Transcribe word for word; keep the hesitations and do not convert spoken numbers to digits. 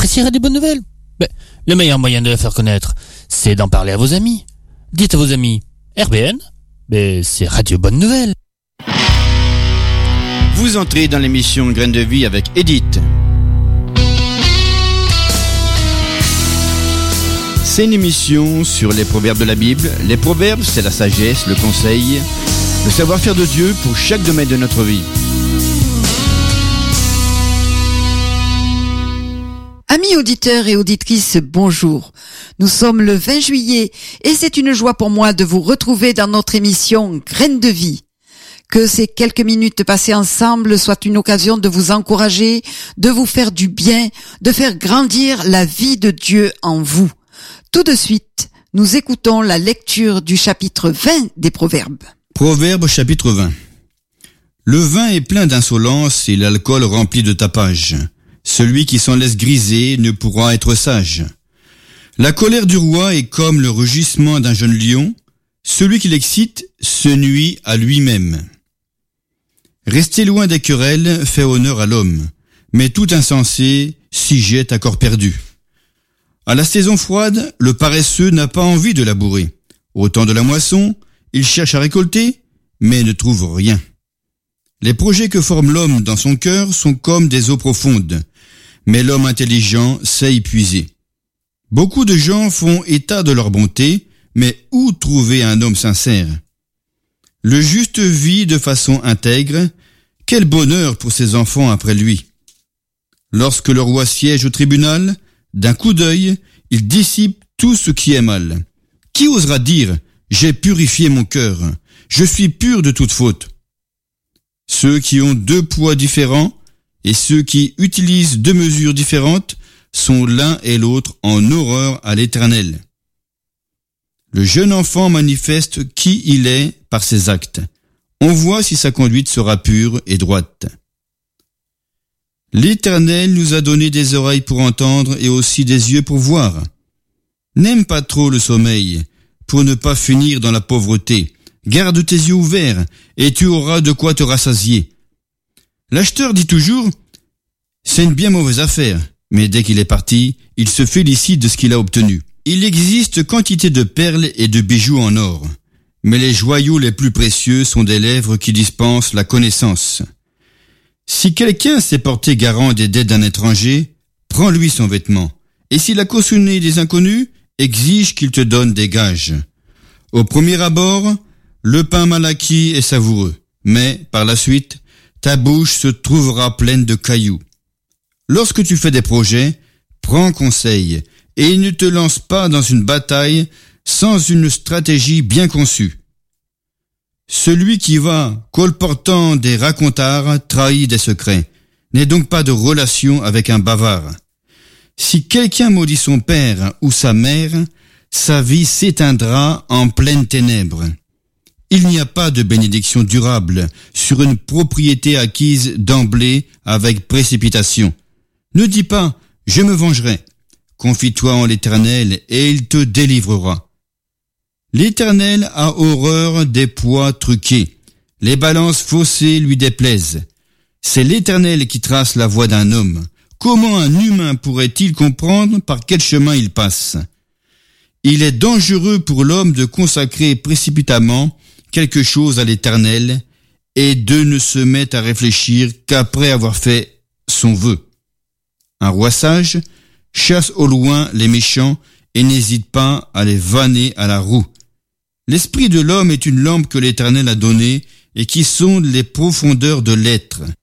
appréciez Radio Bonne Nouvelle. Mais le meilleur moyen de la faire connaître, c'est d'en parler à vos amis. Dites à vos amis, R B N, mais c'est Radio Bonne Nouvelle. Vous entrez dans l'émission Graines de Vie avec Edith. C'est une émission sur les proverbes de la Bible. Les proverbes, c'est la sagesse, le conseil, le savoir-faire de Dieu pour chaque domaine de notre vie. Amis auditeurs et auditrices, bonjour. Nous sommes le vingt juillet et c'est une joie pour moi de vous retrouver dans notre émission Graines de Vie. Que ces quelques minutes passées ensemble soient une occasion de vous encourager, de vous faire du bien, de faire grandir la vie de Dieu en vous. Tout de suite, nous écoutons la lecture du chapitre vingt des Proverbes. Proverbes chapitre vingt. Le vin est plein d'insolence et l'alcool rempli de tapage. Celui qui s'en laisse griser ne pourra être sage. La colère du roi est comme le rugissement d'un jeune lion. Celui qui l'excite se nuit à lui-même. Rester loin des querelles fait honneur à l'homme, mais tout insensé s'y jette à corps perdu. À la saison froide, le paresseux n'a pas envie de labourer. Au temps de la moisson, il cherche à récolter, mais ne trouve rien. Les projets que forme l'homme dans son cœur sont comme des eaux profondes, mais l'homme intelligent sait y puiser. Beaucoup de gens font état de leur bonté, mais où trouver un homme sincère? Le juste vit de façon intègre. Quel bonheur pour ses enfants après lui. Lorsque le roi siège au tribunal, d'un coup d'œil, il dissipe tout ce qui est mal. Qui osera dire « J'ai purifié mon cœur, je suis pur de toute faute ». Ceux qui ont deux poids différents et ceux qui utilisent deux mesures différentes sont l'un et l'autre en horreur à l'Éternel. Le jeune enfant manifeste qui il est par ses actes. On voit si sa conduite sera pure et droite. L'Éternel nous a donné des oreilles pour entendre et aussi des yeux pour voir. N'aime pas trop le sommeil, pour ne pas finir dans la pauvreté. Garde tes yeux ouverts, et tu auras de quoi te rassasier. L'acheteur dit toujours, c'est une bien mauvaise affaire, mais dès qu'il est parti, il se félicite de ce qu'il a obtenu. Il existe quantité de perles et de bijoux en or, mais les joyaux les plus précieux sont des lèvres qui dispensent la connaissance. Si quelqu'un s'est porté garant des dettes d'un étranger, prends-lui son vêtement, et s'il a cautionné des inconnus, exige qu'il te donne des gages. Au premier abord, le pain mal acquis est savoureux, mais par la suite, ta bouche se trouvera pleine de cailloux. Lorsque tu fais des projets, prends conseil, et ne te lance pas dans une bataille sans une stratégie bien conçue. Celui qui va colportant des racontards trahit des secrets. N'aie donc pas de relation avec un bavard. Si quelqu'un maudit son père ou sa mère, sa vie s'éteindra en pleines ténèbres. Il n'y a pas de bénédiction durable sur une propriété acquise d'emblée avec précipitation. Ne dis pas « je me vengerai ». Confie-toi en l'Éternel et il te délivrera. L'Éternel a horreur des poids truqués. Les balances faussées lui déplaisent. C'est l'Éternel qui trace la voie d'un homme. Comment un humain pourrait-il comprendre par quel chemin il passe? Il est dangereux pour l'homme de consacrer précipitamment quelque chose à l'Éternel et de ne se mettre à réfléchir qu'après avoir fait son vœu. Un roi sage chasse au loin les méchants et n'hésite pas à les vanner à la roue. L'esprit de l'homme est une lampe que l'Éternel a donnée et qui sonde les profondeurs de l'être.